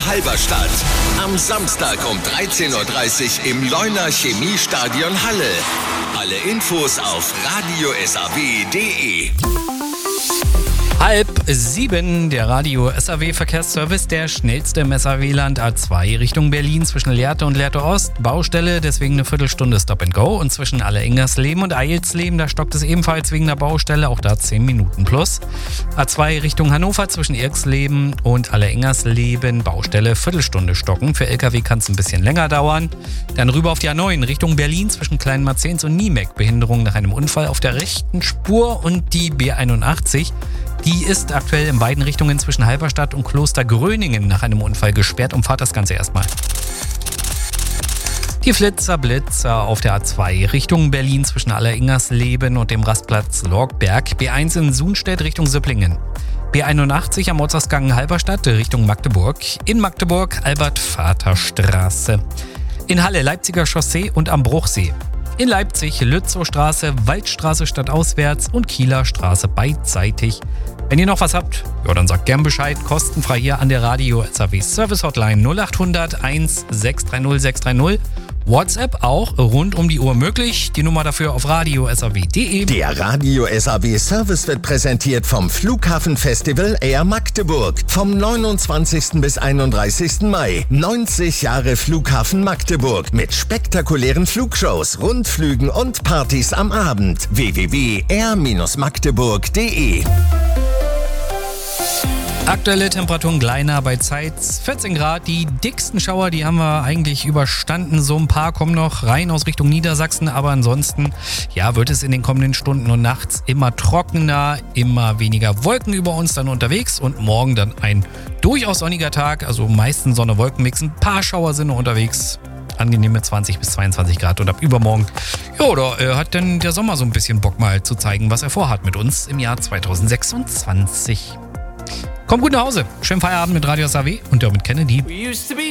Halberstadt. Am Samstag um 13:30 Uhr im Leuner Chemiestadion Halle. Alle Infos auf radiosaw.de. 6:30, der Radio SAW Verkehrsservice, der schnellste im SAW-Land A2 Richtung Berlin zwischen Lehrte und Lehrte Ost. Baustelle, deswegen eine Viertelstunde Stop and Go. Und zwischen Alle-Ingersleben und Eilsleben, da stockt es ebenfalls wegen der Baustelle, auch da 10 Minuten plus. A2 Richtung Hannover zwischen Irksleben und Alle-Ingersleben, Baustelle, Viertelstunde stocken. Für LKW kann es ein bisschen länger dauern. Dann rüber auf die A9 Richtung Berlin zwischen Kleinmarzens und Niemek. Behinderung nach einem Unfall auf der rechten Spur. Und die B81, die ist aktuell in beiden Richtungen zwischen Halberstadt und Klostergröningen nach einem Unfall gesperrt. Umfahrt das Ganze erstmal. Die Blitzer auf der A2 Richtung Berlin zwischen Alle-Ingersleben und dem Rastplatz Lorgberg. B1 in Sunstedt Richtung Süpplingen. B81 am Ortsausgang Halberstadt Richtung Magdeburg. In Magdeburg Albert-Vater-Straße. In Halle Leipziger Chaussee und am Bruchsee. In Leipzig Lützowstraße, Waldstraße stadtauswärts und Kieler Straße beidseitig. Wenn ihr noch was habt, ja, dann sagt gern Bescheid. Kostenfrei hier an der Radio SAW Service Hotline 0800 1630 630. WhatsApp auch rund um die Uhr möglich. Die Nummer dafür auf radiosaw.de. Der Radio SAW Service wird präsentiert vom Flughafenfestival Air Magdeburg. Vom 29. bis 31. Mai. 90 Jahre Flughafen Magdeburg mit spektakulären Flugshows, Rundflügen und Partys am Abend. www.air-magdeburg.de. Aktuelle Temperaturen kleiner bei Zeitz 14 Grad. Die dicksten Schauer, die haben wir eigentlich überstanden. So ein paar kommen noch rein aus Richtung Niedersachsen. Aber ansonsten, ja, wird es in den kommenden Stunden und nachts immer trockener, immer weniger Wolken über uns dann unterwegs. Und morgen dann ein durchaus sonniger Tag. Also meistens Sonne-Wolken-Mix. Ein paar Schauer sind noch unterwegs. Angenehme 20 bis 22 Grad. Und ab übermorgen, ja, da hat dann der Sommer so ein bisschen Bock mal zu zeigen, was er vorhat mit uns im Jahr 2026. Kommt gut nach Hause. Schönen Feierabend mit Radio SAW und Dermot Kennedy.